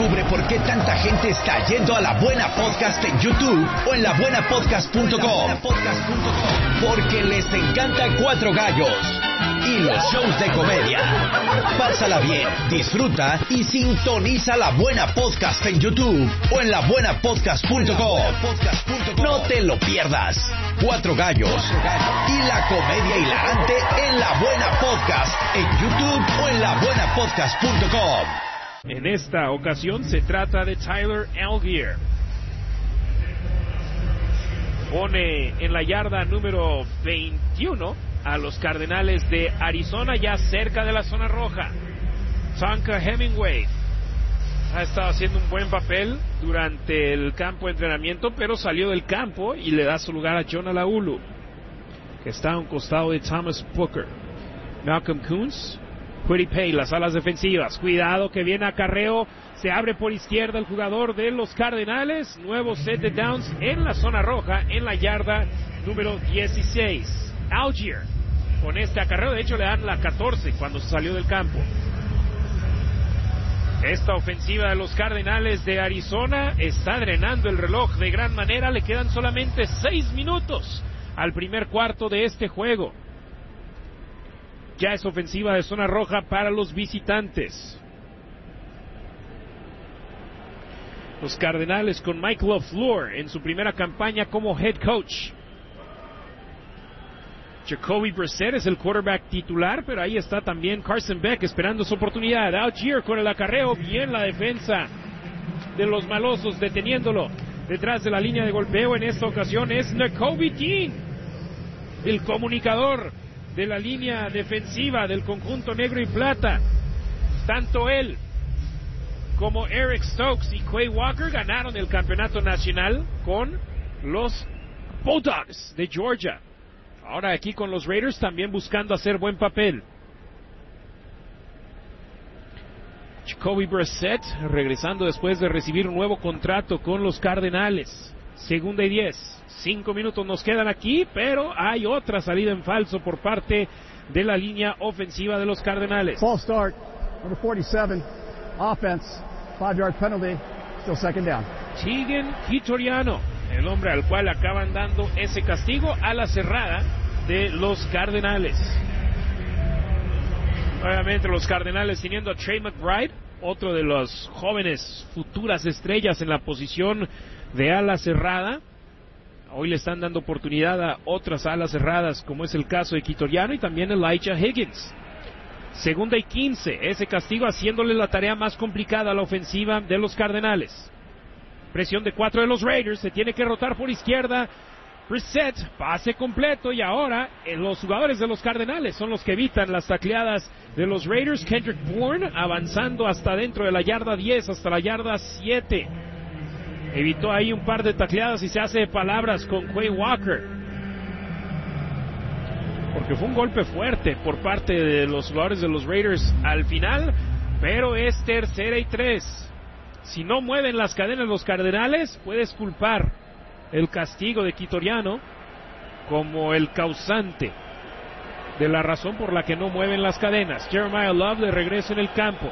Descubre por qué tanta gente está yendo a La Buena Podcast en YouTube o en labuenapodcast.com. Porque les encanta Cuatro Gallos y los shows de comedia. Pásala bien, disfruta y sintoniza La Buena Podcast en YouTube o en labuenapodcast.com. No te lo pierdas. Cuatro Gallos y la comedia hilarante en La Buena Podcast en YouTube o en labuenapodcast.com. En esta ocasión se trata de Tyler Allgeier. Pone en la yarda número 21 a los Cardenales de Arizona, ya cerca de la zona roja. Tonka Hemingway ha estado haciendo un buen papel durante el campo de entrenamiento, pero salió del campo y le da su lugar a Jonah Laulu, que está a un costado de Thomas Booker. Malcolm Koonce, Kwity Paye, las alas defensivas. Cuidado que viene acarreo. Se abre por izquierda el jugador de los Cardenales. Nuevo set de downs en la zona roja, en la yarda número 16. Allgeier, con este acarreo, de hecho le dan la 14 cuando se salió del campo. Esta ofensiva de los Cardenales de Arizona está drenando el reloj de gran manera. Le quedan solamente 6 minutos al primer cuarto de este juego. Ya es ofensiva de zona roja para los visitantes. Los Cardenales con Mike LaFleur en su primera campaña como head coach. Jacoby Brissett es el quarterback titular, pero ahí está también Carson Beck esperando su oportunidad. Allgeier con el acarreo, bien la defensa de los malosos deteniéndolo detrás de la línea de golpeo. En esta ocasión es Nakobe Dean, el comunicador de la línea defensiva del conjunto negro y plata. Tanto él como Eric Stokes y Quay Walker ganaron el campeonato nacional con los Bulldogs de Georgia. Ahora aquí con los Raiders también buscando hacer buen papel. Jacoby Brissett regresando después de recibir un nuevo contrato con los Cardenales. Segunda y 10. 5 minutos nos quedan aquí, pero hay otra salida en falso por parte de la línea ofensiva de los Cardenales. False start, number 47, offense, 5-yard penalty, still second down. Tegan Quitoriano, el hombre al cual acaban dando ese castigo, a la cerrada de los Cardenales. Obviamente los Cardenales teniendo a Trey McBride, otro de los jóvenes futuras estrellas en la posición de ala cerrada. Hoy le están dando oportunidad a otras alas cerradas, como es el caso de Quitoriano y también Elijah Higgins. Segunda y 15, ese castigo haciéndole la tarea más complicada a la ofensiva de los Cardenales. Presión de 4 de los Raiders, se tiene que rotar por izquierda. Brissett, pase completo, y ahora los jugadores de los Cardenales son los que evitan las tacleadas de los Raiders. Kendrick Bourne avanzando hasta dentro de la yarda 10, hasta la yarda 7. Evitó ahí un par de tacleadas y se hace de palabras con Quay Walker, porque fue un golpe fuerte por parte de los jugadores de los Raiders al final, pero es tercera y 3. Si no mueven las cadenas los Cardenales, puedes culpar el castigo de Quitoriano como el causante de la razón por la que no mueven las cadenas. Jeremiah Love de regreso en el campo.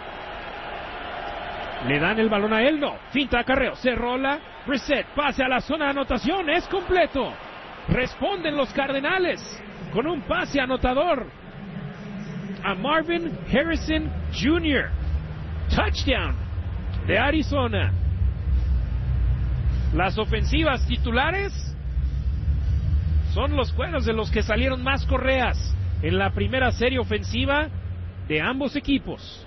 Le dan el balón a él, no. Finta acarreo, se rola. Brissett, pase a la zona de anotación, es completo. Responden los Cardenales con un pase anotador a Marvin Harrison Jr. Touchdown de Arizona. Las ofensivas titulares son los juegos de los que salieron más correas en la primera serie ofensiva de ambos equipos.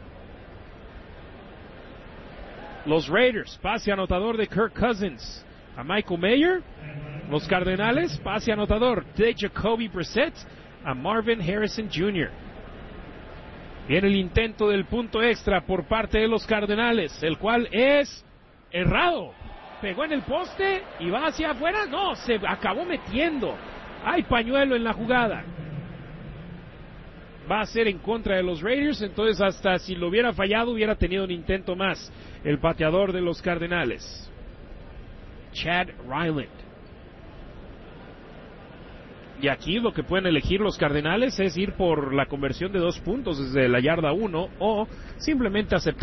Los Raiders, pase anotador de Kirk Cousins a Michael Mayer. Los Cardenales, pase anotador de Jacoby Brissett a Marvin Harrison Jr. Viene el intento del punto extra por parte de los Cardenales, el cual es errado. Pegó en el poste y va hacia afuera. No, se acabó metiendo. Hay pañuelo en la jugada. Va a ser en contra de los Raiders, entonces hasta si lo hubiera fallado hubiera tenido un intento más el pateador de los Cardenales, Chad Ryland. Y aquí lo que pueden elegir los Cardenales es ir por la conversión de 2 puntos desde la yarda 1 o simplemente aceptar